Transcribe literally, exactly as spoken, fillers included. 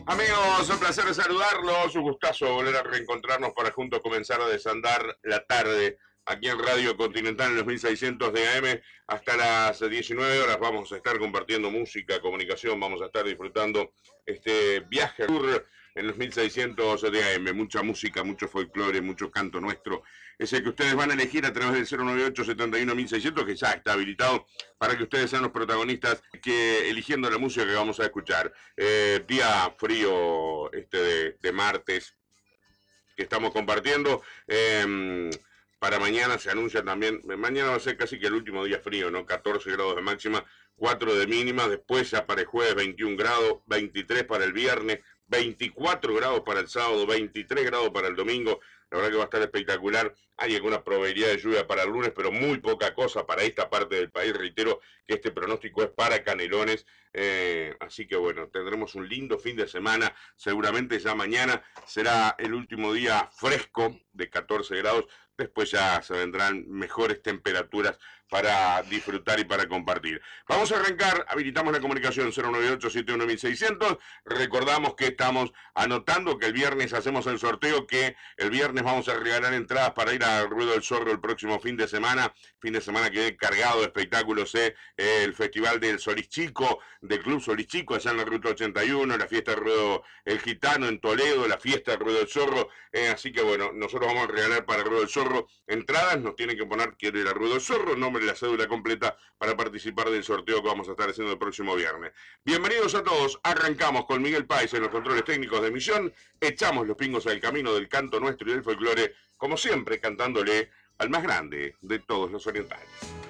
Amigos, un placer saludarlos, un gustazo volver a reencontrarnos para juntos comenzar a desandar la tarde aquí en Radio Continental en los mil seiscientos de A M hasta las diecinueve horas. Vamos a estar compartiendo música, comunicación, vamos a estar disfrutando este viaje tour en los mil seiscientos de A M. Mucha música, mucho folclore, mucho canto nuestro. Es el que ustedes van a elegir a través del cero noventa y ocho setenta y uno mil seiscientos, que ya está habilitado para que ustedes sean los protagonistas que eligiendo la música que vamos a escuchar. Eh, día frío este de, de martes que estamos compartiendo. Eh, para mañana se anuncia también, mañana va a ser casi que el último día frío, ¿no? catorce grados de máxima, cuatro de mínima, después ya para el jueves veintiún grados, veintitrés para el viernes, veinticuatro grados para el sábado, veintitrés grados para el domingo. La verdad que va a estar espectacular. Hay alguna probabilidad de lluvia para el lunes, pero muy poca cosa para esta parte del país. Reitero que este pronóstico es para Canelones. Eh, así que bueno, tendremos un lindo fin de semana. Seguramente ya mañana será el último día fresco de catorce grados. Después ya se vendrán mejores temperaturas para disfrutar y para compartir. Vamos a arrancar, habilitamos la comunicación cero noventa y ocho setenta y uno mil seiscientos. Recordamos que estamos anotando que el viernes hacemos el sorteo, que el viernes vamos a regalar entradas para ir al Ruedo del Zorro el próximo fin de semana. Fin de semana que he cargado de espectáculos, eh, el Festival del Solís Chico, del Club Solís Chico, allá en la Ruta ochenta y uno, la fiesta del Ruedo El Gitano en Toledo, la fiesta del Ruedo del Zorro. Eh, así que bueno, nosotros vamos a regalar para el Ruedo del Zorro entradas. Nos tienen que poner quiere ir al Ruedo del Zorro, nombre y la cédula completa para participar del sorteo que vamos a estar haciendo el próximo viernes. Bienvenidos a todos. Arrancamos con Miguel Páez en los controles técnicos de emisión. Echamos los pingos al camino del canto nuestro y del folclore, como siempre cantándole al más grande de todos los orientales.